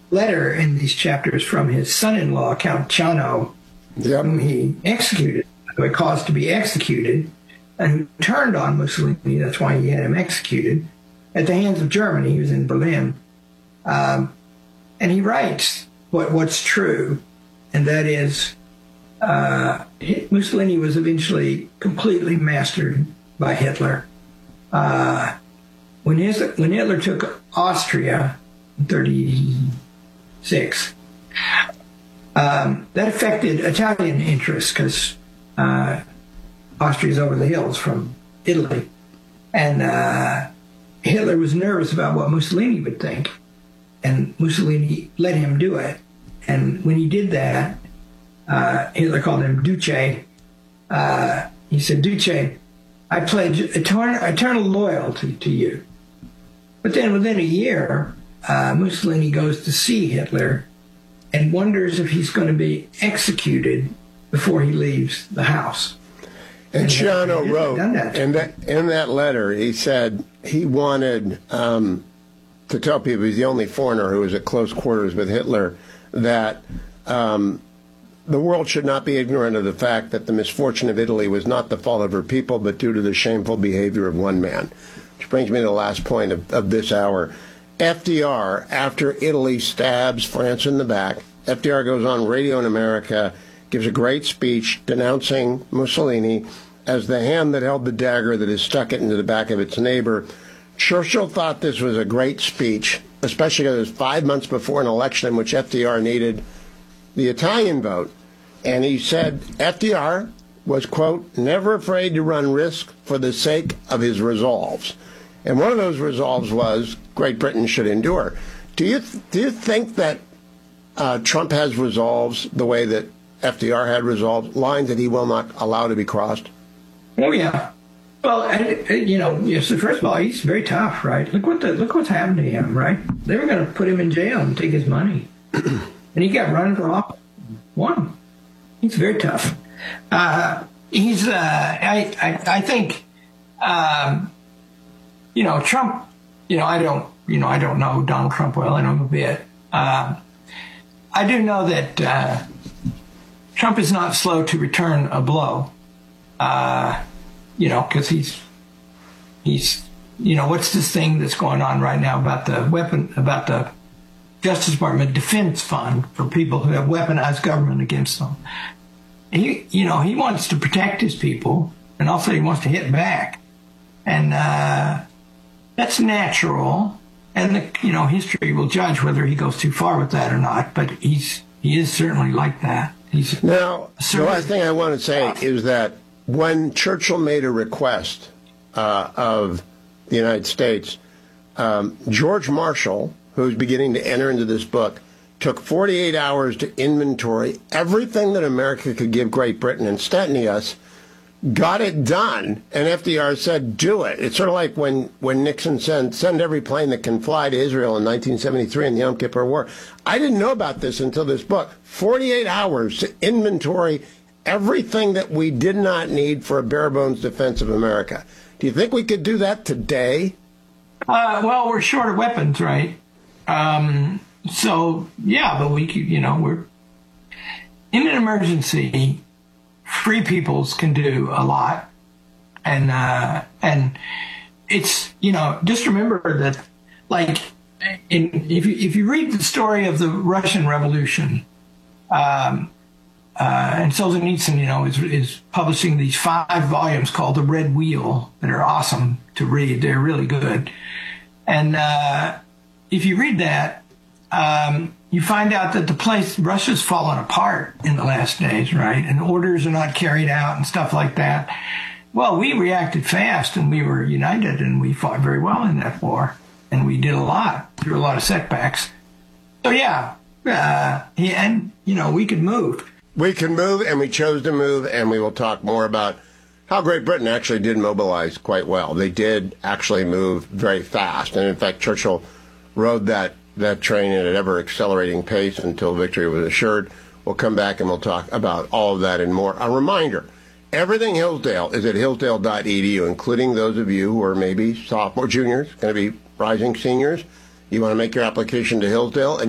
letter in these chapters from his son-in-law, Count Chano, whom he executed, who had caused to be executed, and who turned on Mussolini. That's why he had him executed at the hands of Germany. He was in Berlin. And he writes what's true, and that is Mussolini was eventually completely mastered by Hitler. When Hitler took Austria in 1936, that affected Italian interests because Austria's over the hills from Italy. And Hitler was nervous about what Mussolini would think. And Mussolini let him do it. And when he did that, Hitler called him Duce. He said, Duce, I pledge eternal loyalty to you. But then within a year, Mussolini goes to see Hitler and wonders if he's going to be executed before he leaves the house. And Chano wrote, in that letter, he said he wanted to tell people he's the only foreigner who was at close quarters with Hitler, that the world should not be ignorant of the fact that the misfortune of Italy was not the fault of her people, but due to the shameful behavior of one man. Which brings me to the last point of this hour. FDR, after Italy stabs France in the back, FDR goes on Radio in America, gives a great speech denouncing Mussolini as the hand that held the dagger that has stuck it into the back of its neighbor. Churchill thought this was a great speech, especially because it was 5 months before an election in which FDR needed the Italian vote. And he said FDR was, quote, never afraid to run risk for the sake of his resolves. And one of those resolves was Great Britain should endure. Do you think that Trump has resolves the way that FDR had resolves, lines that he will not allow to be crossed? Oh, yeah. Well, yes, so first of all, he's very tough, right? Look what's happened to him, right? They were going to put him in jail and take his money. And he got run for office. Won. He's very tough. I think, Trump, I don't know Donald Trump well. I know him a bit. I do know that Trump is not slow to return a blow. Because he's what's this thing that's going on right now about the Justice Department Defense Fund for people who have weaponized government against them. He wants to protect his people, and also he wants to hit back. And that's natural. And history will judge whether he goes too far with that or not. But he is certainly like that. Now, the last thing I want to say is that when Churchill made a request of the United States, George Marshall, who's beginning to enter into this book, took 48 hours to inventory everything that America could give Great Britain, and Stenius got it done, and FDR said, do it. It's sort of like when Nixon said, send every plane that can fly to Israel in 1973 in the Yom Kippur War. I didn't know about this until this book. 48 hours to inventory everything that we did not need for a bare-bones defense of America. Do you think we could do that today? Well, we're short of weapons, right? So, yeah, but we could, we're in an emergency. Free peoples can do a lot. And it's, just remember that, if you read the story of the Russian Revolution, and Solzhenitsyn, is publishing these 5 volumes called The Red Wheel that are awesome to read. They're really good. And if you read that, you find out that Russia's fallen apart in the last days, right? And orders are not carried out and stuff like that. Well, we reacted fast and we were united and we fought very well in that war. And we did a lot through a lot of setbacks. So, yeah, we could move. We can move, and we chose to move, and we will talk more about how Great Britain actually did mobilize quite well. They did actually move very fast. And, in fact, Churchill rode that train at an ever-accelerating pace until victory was assured. We'll come back and we'll talk about all of that and more. A reminder, everything Hillsdale is at hillsdale.edu, including those of you who are maybe sophomore, juniors, going to be rising seniors. You want to make your application to Hillsdale, and